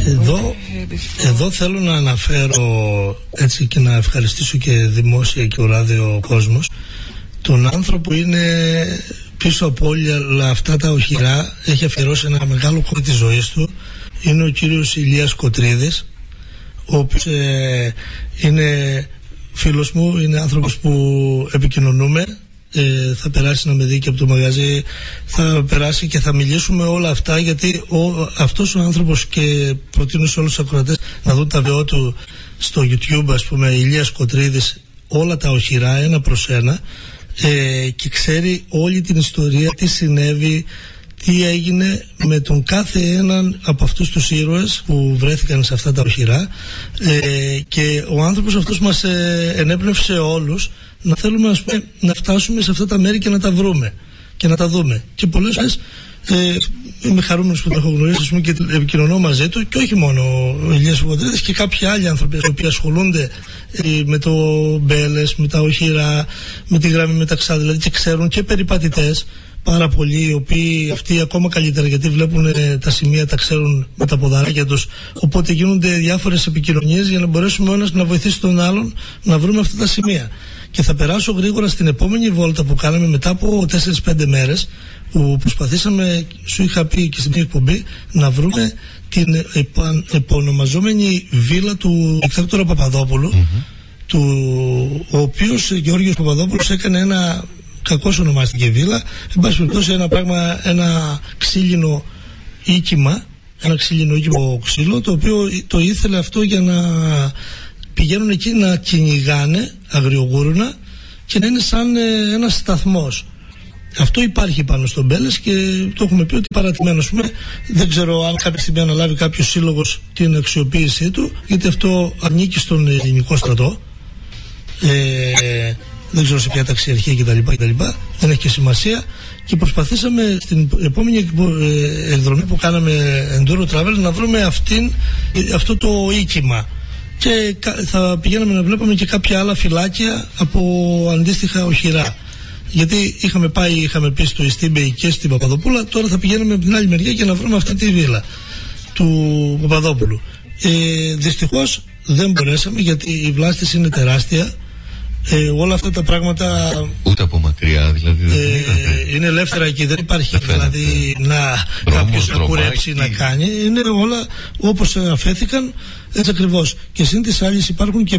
Εδώ θέλω να αναφέρω έτσι και να ευχαριστήσω και δημόσια και ο ράδιο κόσμος τον άνθρωπο που είναι πίσω από όλα αυτά τα οχυρά, έχει αφιερώσει ένα μεγάλο κομμάτι της ζωής του. Είναι ο κύριος Ηλίας Κοτρίδης, ο οποίος είναι φίλος μου, είναι άνθρωπος που επικοινωνούμε. Θα περάσει να με δει και από το μαγαζί, θα περάσει και θα μιλήσουμε όλα αυτά, γιατί αυτός ο άνθρωπος, και προτείνω σε όλους τους ακροατές να δουν τα βίντεο του στο YouTube, ας πούμε, Ηλίας Κοτρίδης, όλα τα οχυρά ένα προς ένα, και ξέρει όλη την ιστορία, τι συνέβη, τι έγινε με τον κάθε έναν από αυτούς τους ήρωες που βρέθηκαν σε αυτά τα οχυρά, και ο άνθρωπος αυτός μας ενέπνευσε όλους να θέλουμε, ας πούμε, να φτάσουμε σε αυτά τα μέρη και να τα βρούμε και να τα δούμε. Και πολλές φορές είμαι χαρούμενος που τον έχω γνωρίσει και επικοινωνώ μαζί του, και όχι μόνο ο Ηλίας Κοτρίδης, και κάποιοι άλλοι άνθρωποι που ασχολούνται με το μπέλες, με τα οχυρά, με τη γραμμή μεταξά, δηλαδή, και ξέρουν, και περιπατητές πάρα πολλοί, οι οποίοι αυτοί ακόμα καλύτερα, γιατί βλέπουν τα σημεία, τα ξέρουν με τα ποδαράκια τους, οπότε γίνονται διάφορες επικοινωνίες για να μπορέσουμε ο ένας να βοηθήσει τον άλλον να βρούμε αυτά τα σημεία. Και θα περάσω γρήγορα στην επόμενη βόλτα που κάναμε μετά από 4-5 μέρες, που προσπαθήσαμε, σου είχα πει και στην εκπομπή, να βρούμε την επωνομαζόμενη βίλα του δικτάτορα Παπαδόπουλου, ο οποίος Γεώργιος Παπαδόπουλος έκανε ένα, κακώς ονομάστηκε βίλα, εν πάση περιπτώσει ένα ξύλινο οίκημα, ένα ξύλινο οίκημο ξύλο, το οποίο το ήθελε αυτό για να πηγαίνουν εκεί να κυνηγάνε αγριογούρουνα και να είναι σαν ένας σταθμός. Αυτό υπάρχει πάνω στον Μπέλες και το έχουμε πει ότι παρατημένο. Δεν ξέρω αν κάποια στιγμή αναλάβει κάποιος σύλλογος την αξιοποίησή του, γιατί αυτό ανήκει στον ελληνικό στρατό. Δεν ξέρω σε ποια ταξιαρχία κτλ. Δεν έχει και σημασία. Και προσπαθήσαμε στην επόμενη εκδρομή που κάναμε Enduro Travel να βρούμε αυτό το οίκημα. Και θα πηγαίναμε να βλέπουμε και κάποια άλλα φυλάκια από αντίστοιχα οχυρά. Γιατί είχαμε πει στο Ιστίμπεϊ και στην Παπαδοπούλα, τώρα θα πηγαίνουμε από την άλλη μεριά για να βρούμε αυτή τη βίλα του Παπαδόπουλου. Δυστυχώς δεν μπορέσαμε, γιατί η βλάστηση είναι τεράστια. Όλα αυτά τα πράγματα ούτε από μακριά δηλαδή είναι ελεύθερα εκεί, δεν υπάρχει δηλαδή κάποιος να κουρέψει, να κάνει. Είναι όλα όπως αφέθηκαν, έτσι ακριβώς. Και συν της άλλης υπάρχουν και